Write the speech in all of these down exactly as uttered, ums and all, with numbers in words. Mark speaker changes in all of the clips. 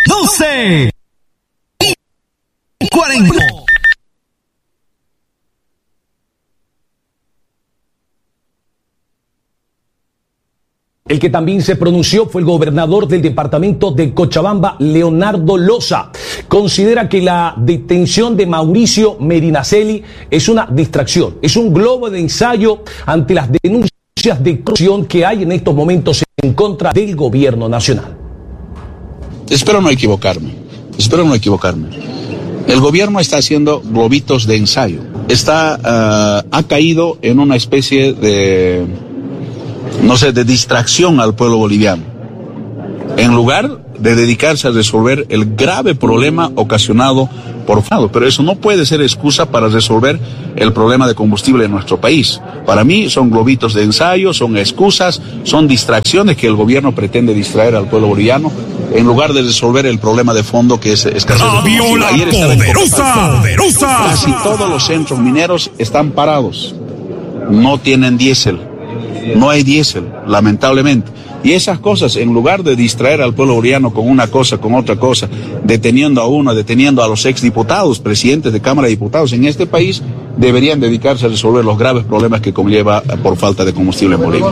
Speaker 1: doce y cuarenta.
Speaker 2: El que también se pronunció fue el gobernador del departamento de Cochabamba, Leonardo Loza. Considera que la detención de Mauricio Medinaceli es una distracción, es un globo de ensayo ante las denuncias de corrupción que hay en estos momentos en contra del gobierno nacional.
Speaker 3: Espero no equivocarme, espero no equivocarme. El gobierno está haciendo globitos de ensayo, está, uh, ha caído en una especie de... no sé, de distracción al pueblo boliviano, en lugar de dedicarse a resolver el grave problema ocasionado por fraude. Pero eso no puede ser excusa para resolver el problema de combustible en nuestro país. Para mí son globitos de ensayo, son excusas, son distracciones que el gobierno pretende distraer al pueblo boliviano, en lugar de resolver el problema de fondo que es escasez de combustible. Ayer
Speaker 1: poderosa, poderosa.
Speaker 3: Casi todos los centros mineros están parados, no tienen diésel. No hay diésel, lamentablemente. Y esas cosas, en lugar de distraer al pueblo boliviano con una cosa, con otra cosa, deteniendo a uno, deteniendo a los exdiputados, presidentes de Cámara de Diputados en este país, deberían dedicarse a resolver los graves problemas que conlleva por falta de combustible en Bolivia.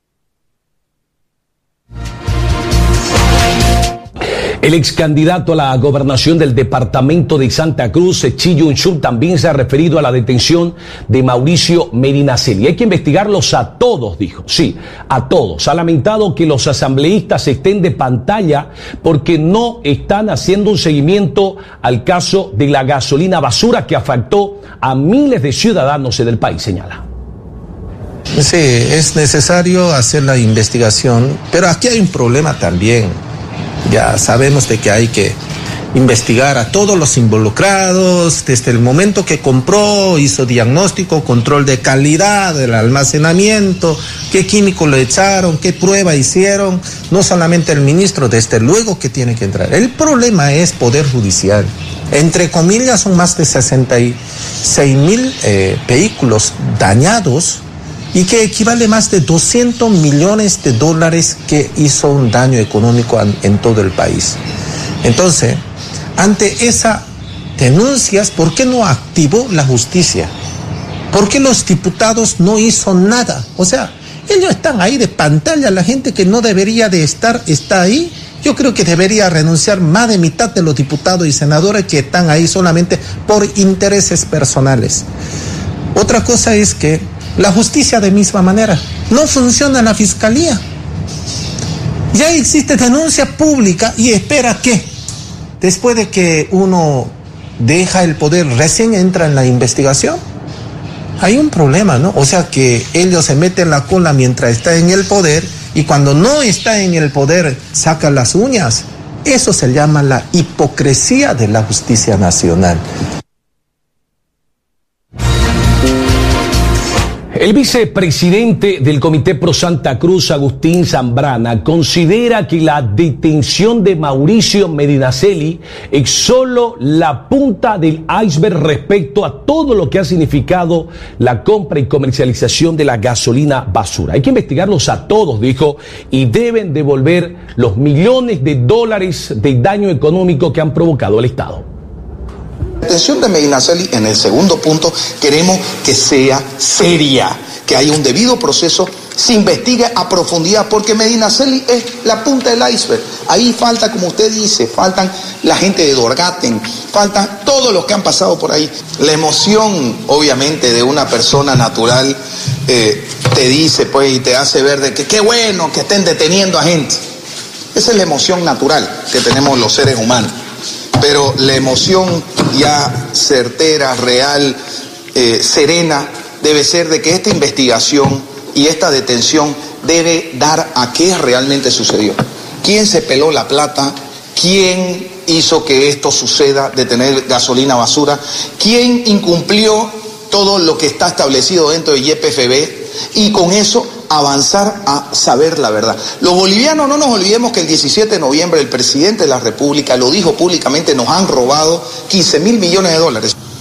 Speaker 2: El ex candidato a la gobernación del departamento de Santa Cruz, Chi Yun-chun, también se ha referido a la detención de Mauricio Medinaceli. Hay que investigarlos a todos, dijo. Sí, a todos. Ha lamentado que los asambleístas estén de pantalla porque no están haciendo un seguimiento al caso de la gasolina basura que afectó a miles de ciudadanos en el país, señala.
Speaker 4: Sí, es necesario hacer la investigación, pero aquí hay un problema también. Ya sabemos de que hay que investigar a todos los involucrados, desde el momento que compró, hizo diagnóstico, control de calidad del almacenamiento, qué químico le echaron, qué prueba hicieron, no solamente el ministro, desde luego que tiene que entrar. El problema es Poder Judicial. Entre comillas, son más de sesenta y seis mil eh, vehículos dañados, y que equivale a más de doscientos millones de dólares que hizo un daño económico en todo el país. Entonces, ante esas denuncias, ¿por qué no activó la justicia? ¿Por qué los diputados no hizo nada? O sea, ellos están ahí de pantalla, la gente que no debería de estar está ahí. Yo creo que debería renunciar más de mitad de los diputados y senadores que están ahí solamente por intereses personales. Otra cosa es que la justicia de misma manera, no funciona la fiscalía. Ya existe denuncia pública y espera que, después de que uno deja el poder, recién entra en la investigación. Hay un problema, ¿no? O sea que ellos se meten la cola mientras está en el poder y cuando no está en el poder sacan las uñas. Eso se llama la hipocresía de la justicia nacional.
Speaker 2: El vicepresidente del Comité Pro Santa Cruz, Agustín Zambrana, considera que la detención de Mauricio Medinaceli es solo la punta del iceberg respecto a todo lo que ha significado la compra y comercialización de la gasolina basura. Hay que investigarlos a todos, dijo, y deben devolver los millones de dólares de daño económico que han provocado el Estado.
Speaker 5: La detención de Medinaceli, en el segundo punto, queremos que sea seria, que haya un debido proceso, se investigue a profundidad, porque Medinaceli es la punta del iceberg. Ahí falta, como usted dice, faltan la gente de Dorgaten, faltan todos los que han pasado por ahí. La emoción, obviamente, de una persona natural eh, te dice, pues, y te hace ver de que qué bueno que estén deteniendo a gente. Esa es la emoción natural que tenemos los seres humanos. Pero la emoción ya certera, real, eh, serena, debe ser de que esta investigación y esta detención debe dar a qué realmente sucedió. ¿Quién se peló la plata? ¿Quién hizo que esto suceda de tener gasolina basura? ¿Quién incumplió todo lo que está establecido dentro de Y P F B? Y con eso avanzar a saber la verdad. Los bolivianos, no nos olvidemos que el diecisiete de noviembre el presidente de la República lo dijo públicamente, nos han robado quince mil millones de dólares.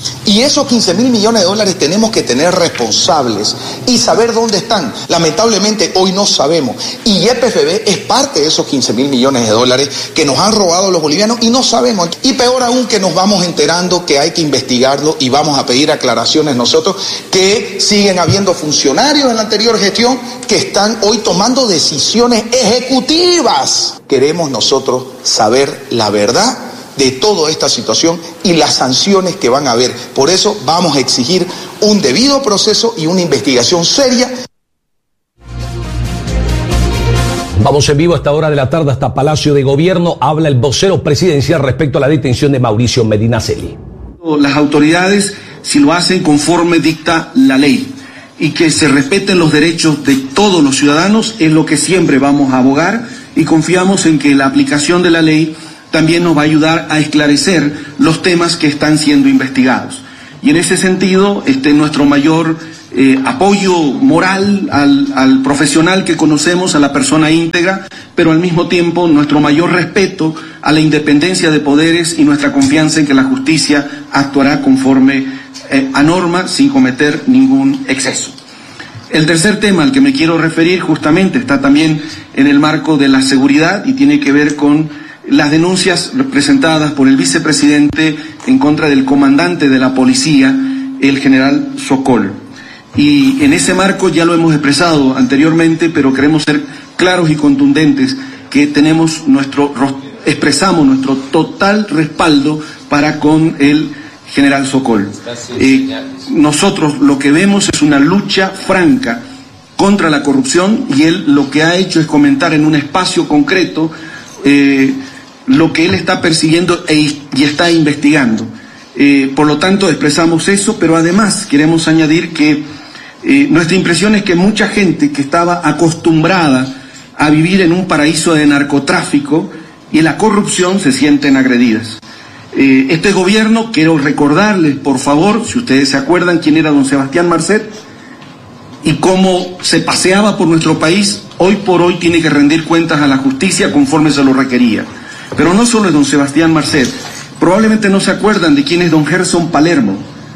Speaker 5: Y esos quince mil millones de dólares tenemos que tener responsables y saber dónde están. Lamentablemente hoy no sabemos. Y Y P F B es parte de esos quince mil millones de dólares que nos han robado los bolivianos y no sabemos. Y peor aún que nos vamos enterando que hay que investigarlo y vamos a pedir aclaraciones nosotros, que siguen habiendo funcionarios en la anterior gestión que están hoy tomando decisiones ejecutivas. Queremos nosotros saber la verdad de toda esta situación y las sanciones que van a haber. Por eso vamos a exigir un debido proceso y una investigación seria.
Speaker 2: Vamos en vivo a esta hora de la tarde hasta Palacio de Gobierno. Habla el vocero presidencial respecto a la detención de Mauricio Medinaceli.
Speaker 6: Las autoridades, si lo hacen conforme dicta la ley y que se respeten los derechos de todos los ciudadanos, es lo que siempre vamos a abogar, y confiamos en que la aplicación de la ley también nos va a ayudar a esclarecer los temas que están siendo investigados. Y en ese sentido, este, nuestro mayor eh, apoyo moral al, al profesional que conocemos, a la persona íntegra, pero al mismo tiempo nuestro mayor respeto a la independencia de poderes y nuestra confianza en que la justicia actuará conforme eh, a norma, sin cometer ningún exceso. El tercer tema al que me quiero referir justamente está también en el marco de la seguridad y tiene que ver con las denuncias presentadas por el vicepresidente en contra del comandante de la policía, el general Sokol. Y en ese marco ya lo hemos expresado anteriormente, pero queremos ser claros y contundentes que tenemos nuestro, expresamos nuestro total respaldo para con el general Sokol. Eh, nosotros lo que vemos es una lucha franca contra la corrupción y él lo que ha hecho es comentar en un espacio concreto eh, lo que él está persiguiendo e, y está investigando. Eh, por lo tanto, expresamos eso, pero además queremos añadir que eh, nuestra impresión es que mucha gente que estaba acostumbrada a vivir en un paraíso de narcotráfico y la corrupción se sienten agredidas. Eh, este gobierno, quiero recordarles, por favor, si ustedes se acuerdan quién era don Sebastián Marcet y cómo se paseaba por nuestro país, hoy por hoy tiene que rendir cuentas a la justicia conforme se lo requería. Pero no solo es don Sebastián Marcet, probablemente no se acuerdan de quién es don Gerson Palermo,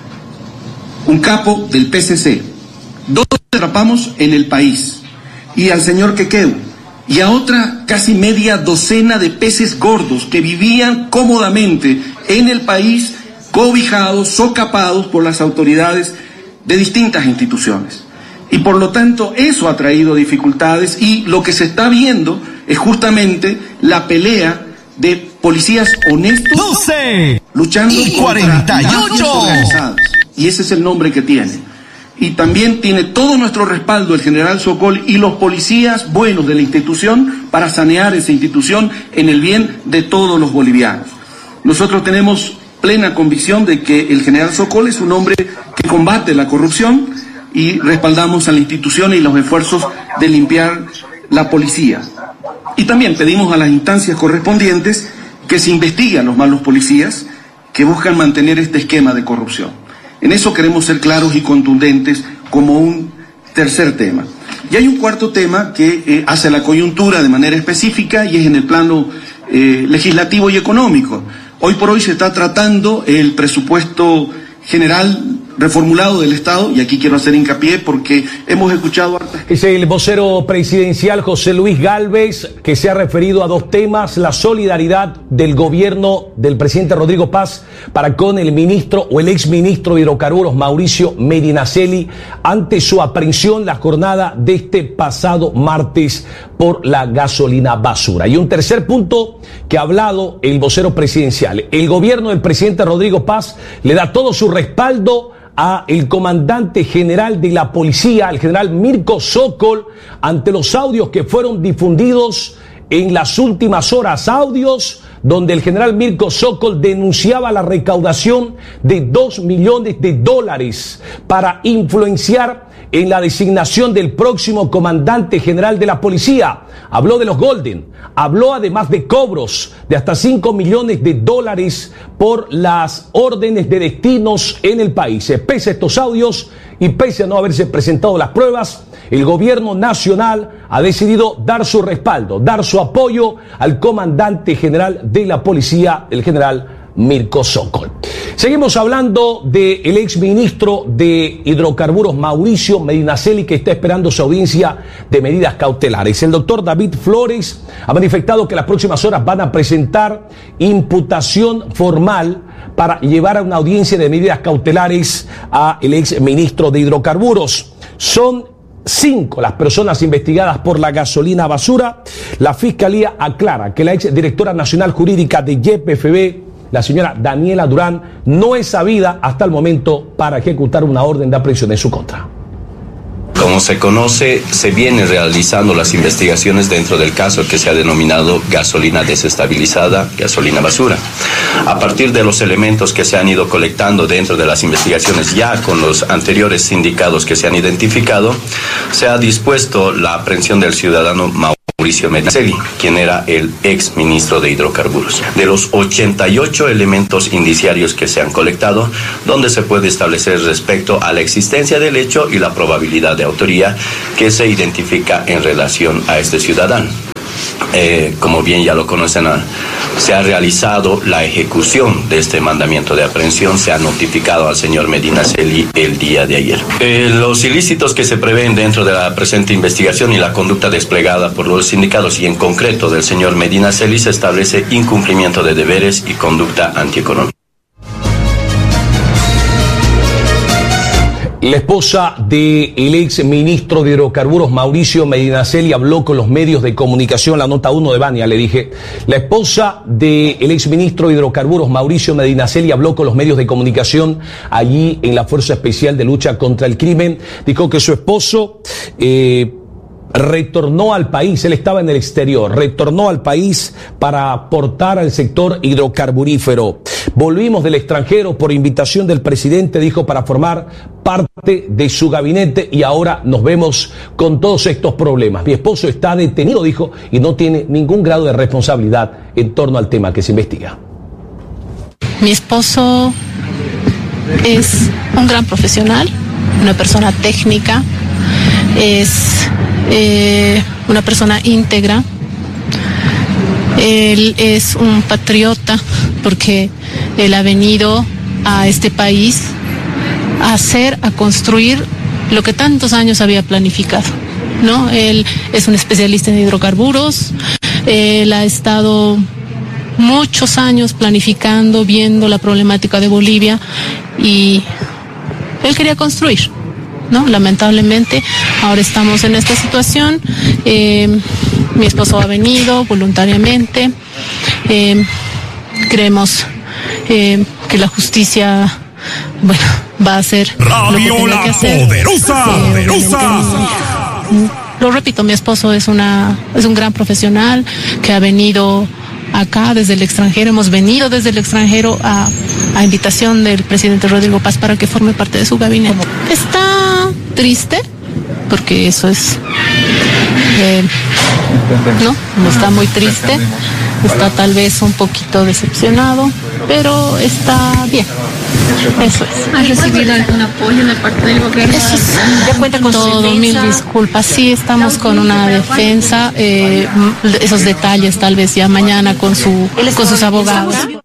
Speaker 6: un capo del P C C. Dos atrapamos en el país, y al señor Quequeu, y a otra casi media docena de peces gordos que vivían cómodamente en el país, cobijados, socapados por las autoridades de distintas instituciones. Y por lo tanto eso ha traído dificultades, y lo que se está viendo es justamente la pelea de policías honestos
Speaker 1: doce
Speaker 6: luchando
Speaker 1: y
Speaker 6: contra
Speaker 1: cuarenta y ocho
Speaker 6: mafias organizadas. Y ese es el nombre que tiene. Y también tiene todo nuestro respaldo el general Sokol y los policías buenos de la institución para sanear esa institución en el bien de todos los bolivianos. Nosotros tenemos plena convicción de que el general Sokol es un hombre que combate la corrupción y respaldamos a la institución y los esfuerzos de limpiar la policía. Y también pedimos a las instancias correspondientes que se investiguen a los malos policías que buscan mantener este esquema de corrupción. En eso queremos ser claros y contundentes como un tercer tema. Y hay un cuarto tema que eh, hace la coyuntura de manera específica y es en el plano eh, legislativo y económico. Hoy por hoy se está tratando el presupuesto general reformulado del Estado, y aquí quiero hacer hincapié porque hemos escuchado hartas...
Speaker 2: Es el vocero presidencial José Luis Gálvez, que se ha referido a dos temas: la solidaridad del gobierno del presidente Rodrigo Paz para con el ministro o el exministro de Hidrocarburos Mauricio Medinaceli ante su aprehensión la jornada de este pasado martes por la gasolina basura. Y un tercer punto que ha hablado el vocero presidencial: el gobierno del presidente Rodrigo Paz le da todo su respaldo a el comandante general de la policía, el general Mirko Sokol, ante los audios que fueron difundidos en las últimas horas, audios donde el general Mirko Sokol denunciaba la recaudación de dos millones de dólares para influenciar en la designación del próximo comandante general de la policía. Habló de los Golden, habló además de cobros de hasta cinco millones de dólares por las órdenes de destinos en el país. Pese a estos audios y pese a no haberse presentado las pruebas, el gobierno nacional ha decidido dar su respaldo, dar su apoyo al comandante general de la policía, el general Mirko Sokol. Seguimos hablando del exministro de Hidrocarburos, Mauricio Medinaceli, que está esperando su audiencia de medidas cautelares. El doctor David Flores ha manifestado que las próximas horas van a presentar imputación formal para llevar a una audiencia de medidas cautelares a el exministro de Hidrocarburos. Son cinco las personas investigadas por la gasolina basura. La Fiscalía aclara que la exdirectora nacional jurídica de Y P F B, la señora Daniela Durán, no es sabida hasta el momento para ejecutar una orden de aprehensión en su contra.
Speaker 7: Como se conoce, se vienen realizando las investigaciones dentro del caso que se ha denominado gasolina desestabilizada, gasolina basura. A partir de los elementos que se han ido colectando dentro de las investigaciones, ya con los anteriores sindicados que se han identificado, se ha dispuesto la aprehensión del ciudadano Mauricio Medinaceli, quien era el ex ministro de Hidrocarburos. De los ochenta y ocho elementos indiciarios que se han colectado, donde se puede establecer respecto a la existencia del hecho y la probabilidad de autoría que se identifica en relación a este ciudadano. Eh, como bien ya lo conocen, se ha realizado la ejecución de este mandamiento de aprehensión, se ha notificado al señor Medinaceli el día de ayer. Eh, los ilícitos que se prevén dentro de la presente investigación y la conducta desplegada por los sindicatos y en concreto del señor Medinaceli, se establece incumplimiento de deberes y conducta antieconómica.
Speaker 2: La esposa del ex ministro de Hidrocarburos, Mauricio Medinaceli, habló con los medios de comunicación, la nota uno de Bania, le dije. La esposa del ex ministro de Hidrocarburos, Mauricio Medinaceli, habló con los medios de comunicación allí en la Fuerza Especial de Lucha contra el Crimen. Dijo que su esposo eh, retornó al país, él estaba en el exterior, retornó al país para aportar al sector hidrocarburífero. Volvimos del extranjero por invitación del presidente, dijo, para formar parte de su gabinete y ahora nos vemos con todos estos problemas. Mi esposo está detenido, dijo, y no tiene ningún grado de responsabilidad en torno al tema que se investiga.
Speaker 8: Mi esposo es un gran profesional, una persona técnica, es eh, una persona íntegra. Él es un patriota porque él ha venido a este país a hacer, a construir lo que tantos años había planificado, ¿no? Él es un especialista en hidrocarburos, él ha estado muchos años planificando, viendo la problemática de Bolivia y él quería construir, ¿no? Lamentablemente ahora estamos en esta situación. Eh, mi esposo ha venido voluntariamente. Eh, creemos eh, que la justicia, bueno, va a hacer lo que tenga que hacer.
Speaker 1: Poderosa,
Speaker 8: Eh,
Speaker 1: poderosa.
Speaker 8: Lo repito, mi esposo es una es un gran profesional que ha venido acá desde el extranjero. Hemos venido desde el extranjero a, a invitación del presidente Rodrigo Paz para que forme parte de su gabinete. Está triste porque eso es eh, no, no está muy triste, está tal vez un poquito decepcionado, pero está bien. Eso es.
Speaker 9: ¿Has recibido algún apoyo de parte del gobierno?
Speaker 8: Eso es.
Speaker 9: ¿Ya cuenta con
Speaker 8: Todo,
Speaker 9: su defensa?
Speaker 8: Mil disculpas. Sí, estamos con una defensa. Eh, esos detalles tal vez ya mañana con su con sus abogados.